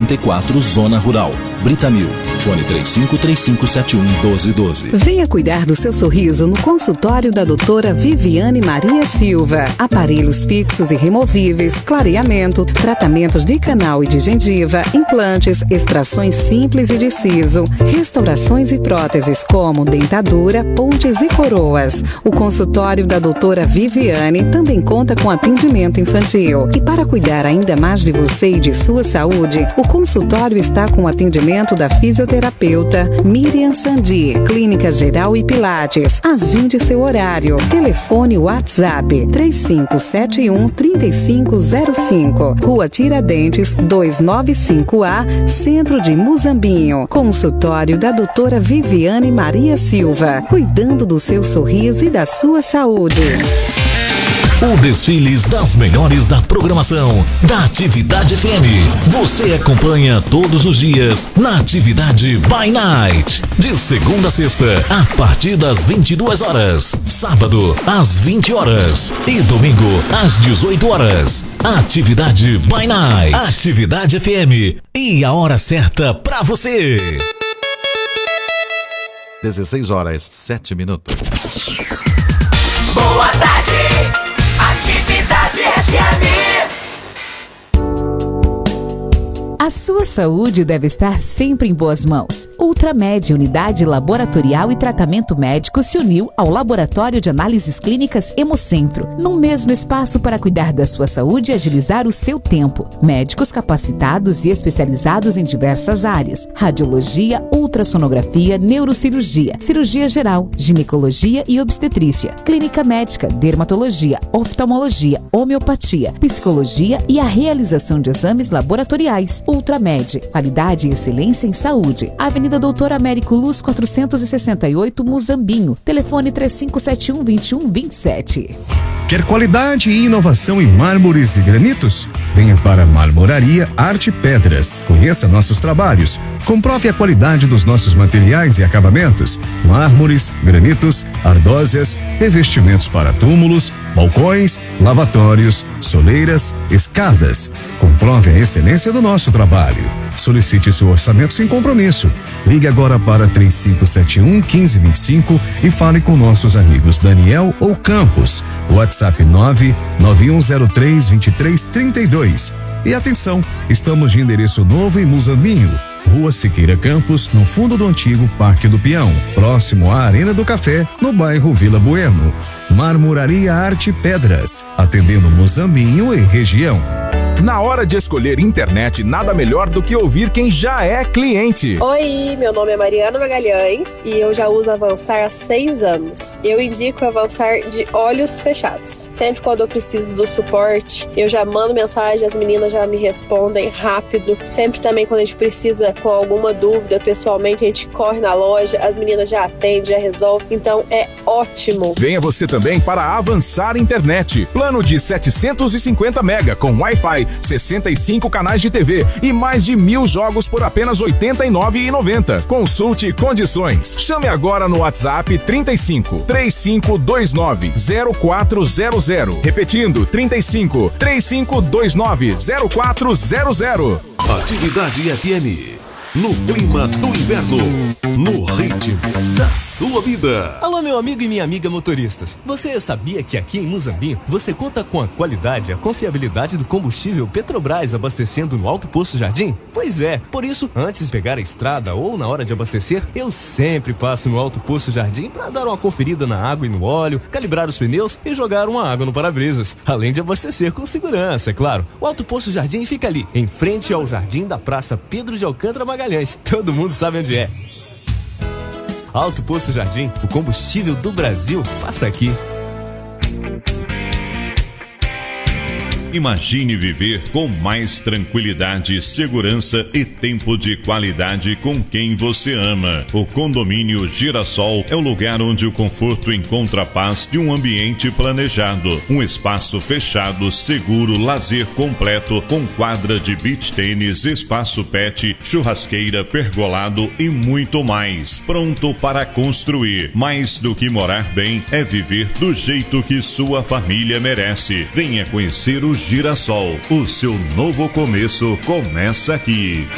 34, Zona Rural. Britamil, fone 3535711212. Venha cuidar do seu sorriso no consultório da doutora Viviane Maria Silva. Aparelhos fixos e removíveis, clareamento, tratamentos de canal e de gengiva, implantes, extrações simples e de siso, restaurações e próteses como dentadura, pontes e coroas. O consultório da doutora Viviane também conta com atendimento infantil. E para cuidar ainda mais de você e de sua saúde, o consultório está com atendimento da fisioterapeuta Miriam Sandi, Clínica Geral e Pilates. Agende seu horário. Telefone WhatsApp 3571-3505. Rua Tiradentes, 295A, Centro de Muzambinho. Consultório da doutora Viviane Maria Silva. Cuidando do seu sorriso e da sua saúde. O desfiles das melhores da programação da Atividade FM. Você acompanha todos os dias na Atividade by Night. De segunda a sexta, a partir das 22 horas. Sábado, às 20 horas. E domingo, às 18 horas. Atividade by Night. Atividade FM. E a hora certa pra você. 16 horas, 7 minutos. Boa tarde. Atividade FM. A sua saúde deve estar sempre em boas mãos. Ultramed, unidade laboratorial e tratamento médico, se uniu ao Laboratório de Análises Clínicas Hemocentro, num mesmo espaço para cuidar da sua saúde e agilizar o seu tempo. Médicos capacitados e especializados em diversas áreas: radiologia, ultrassonografia, neurocirurgia, cirurgia geral, ginecologia e obstetrícia, clínica médica, dermatologia, oftalmologia, homeopatia, psicologia e a realização de exames laboratoriais. Ultramed, qualidade e excelência em saúde. Avenida Doutor Américo Luz, 468, Muzambinho. Telefone 3571-2127. Quer qualidade e inovação em mármores e granitos? Venha para a Marmoraria Arte Pedras. Conheça nossos trabalhos. Comprove a qualidade dos nossos materiais e acabamentos: mármores, granitos, ardósias, revestimentos para túmulos, balcões, lavatórios, soleiras, escadas. Comprove a excelência do nosso trabalho. Solicite seu orçamento sem compromisso. Ligue agora para 3571-1525 e fale com nossos amigos Daniel ou Campos. WhatsApp 99103-2332. E atenção, estamos de endereço novo em Muzambinho, Rua Siqueira Campos, no fundo do antigo Parque do Peão, próximo à Arena do Café, no bairro Vila Bueno. Marmoraria Arte Pedras, atendendo Muzambinho e região. Na hora de escolher internet, nada melhor do que ouvir quem já é cliente. Oi, meu nome é Mariana Magalhães e eu já uso Avançar há 6 anos. Eu indico Avançar de olhos fechados. Sempre quando eu preciso do suporte, eu já mando mensagem, as meninas já me respondem rápido. Sempre também quando a gente precisa com alguma dúvida pessoalmente, a gente corre na loja, as meninas já atendem, já resolvem. Então é ótimo. Venha você também para Avançar Internet. Plano de 750 mega com Wi-Fi, 65 canais de TV e mais de 1.000 jogos por apenas R$ 89,90. Consulte condições. Chame agora no WhatsApp 35 3529 0400. Repetindo, 35 3529 0400. Atividade FM. No clima do inverno, no ritmo da sua vida. Alô, meu amigo e minha amiga motoristas. Você sabia que aqui em Muzambinho você conta com a qualidade e a confiabilidade do combustível Petrobras abastecendo no Alto Posto Jardim? Pois é, por isso, antes de pegar a estrada ou na hora de abastecer, eu sempre passo no Alto Posto Jardim para dar uma conferida na água e no óleo, calibrar os pneus e jogar uma água no para-brisas. Além de abastecer com segurança, é claro. O Alto Posto Jardim fica ali, em frente ao Jardim da Praça Pedro de Alcântara Magalhães. Todo mundo sabe onde é. Alto Posto Jardim, o combustível do Brasil, passa aqui. Imagine viver com mais tranquilidade, segurança e tempo de qualidade com quem você ama. O Condomínio Girassol é o lugar onde o conforto encontra a paz de um ambiente planejado. Um espaço fechado, seguro, lazer completo, com quadra de beach tênis, espaço pet, churrasqueira, pergolado e muito mais. Pronto para construir. Mais do que morar bem, é viver do jeito que sua família merece. Venha conhecer o Girassol. O seu novo começo começa aqui.